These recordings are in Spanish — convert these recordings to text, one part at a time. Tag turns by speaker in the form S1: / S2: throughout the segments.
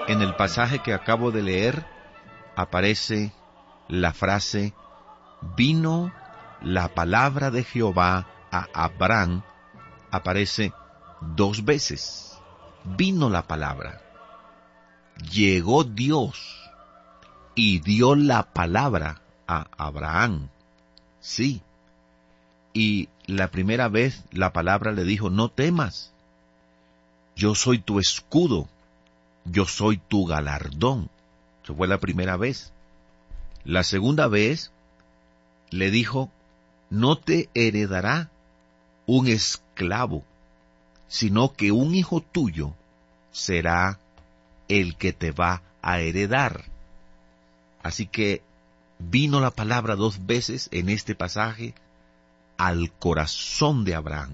S1: En el pasaje que acabo de leer aparece la frase, vino la palabra de Jehová a Abraham, aparece 2 veces. Vino la palabra. Llegó Dios y dio la palabra a Abraham. Sí. Y la primera vez la palabra le dijo, no temas. Yo soy tu escudo. Yo soy tu galardón. Eso fue la primera vez. La segunda vez le dijo, no te heredará un esclavo, sino que un hijo tuyo será el que te va a heredar. Así que vino la palabra 2 veces en este pasaje al corazón de Abraham.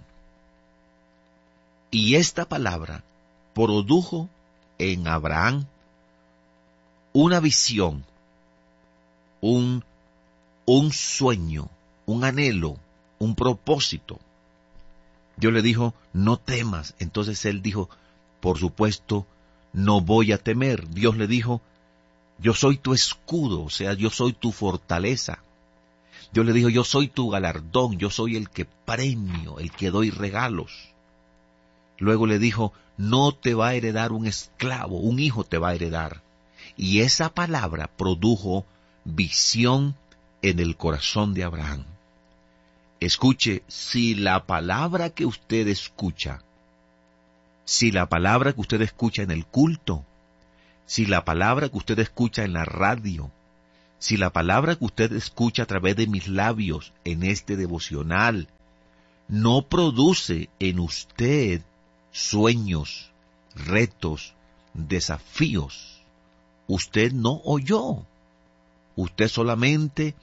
S1: Y esta palabra produjo en Abraham una visión, un sueño, un anhelo, un propósito. Dios le dijo, no temas. Entonces él dijo, por supuesto, no voy a temer. Dios le dijo, yo soy tu escudo, o sea, yo soy tu fortaleza. Dios le dijo, yo soy tu galardón, yo soy el que premio, el que doy regalos. Luego le dijo, no te va a heredar un esclavo, un hijo te va a heredar. Y esa palabra produjo visión en el corazón de Abraham. Escuche, si la palabra que usted escucha, si la palabra que usted escucha en el culto, si la palabra que usted escucha en la radio, si la palabra que usted escucha a través de mis labios en este devocional, no produce en usted sueños, retos, desafíos, usted no oyó. Usted solamente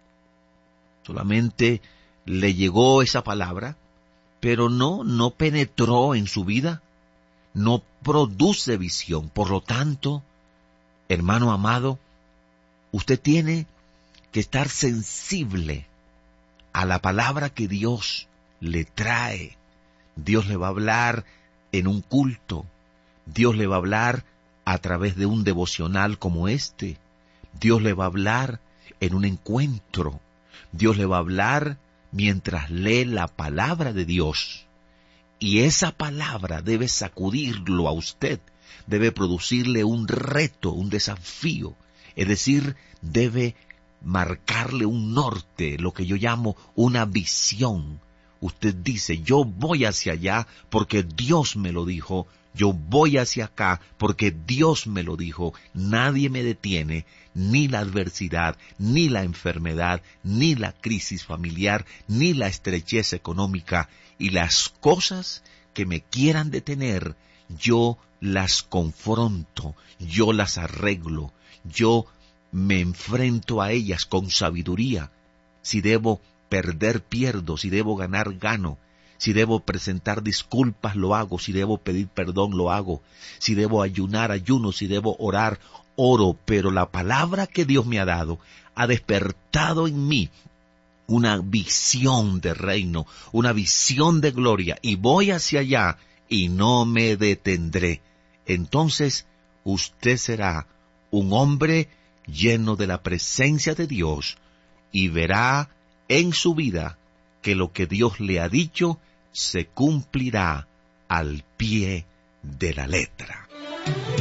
S1: le llegó esa palabra, pero no penetró en su vida, no produce visión. Por lo tanto, hermano amado, usted tiene que estar sensible a la palabra que Dios le trae. Dios le va a hablar en un culto. Dios le va a hablar a través de un devocional como este. Dios le va a hablar en un encuentro. Dios le va a hablar mientras lee la palabra de Dios. Y esa palabra debe sacudirlo a usted, debe producirle un reto, un desafío. Es decir, debe marcarle un norte, lo que yo llamo una visión. Usted dice, yo voy hacia allá porque Dios me lo dijo. Yo voy hacia acá porque Dios me lo dijo. Nadie me detiene, ni la adversidad, ni la enfermedad, ni la crisis familiar, ni la estrechez económica. Y las cosas que me quieran detener, yo las confronto, yo las arreglo, yo me enfrento a ellas con sabiduría. Si debo perder, pierdo. Si debo ganar, gano. Si debo presentar disculpas, lo hago. Si debo pedir perdón, lo hago. Si debo ayunar, ayuno. Si debo orar, oro. Pero la palabra que Dios me ha dado ha despertado en mí una visión de reino, una visión de gloria. Y voy hacia allá y no me detendré. Entonces usted será un hombre lleno de la presencia de Dios y verá en su vida que lo que Dios le ha dicho se cumplirá al pie de la letra.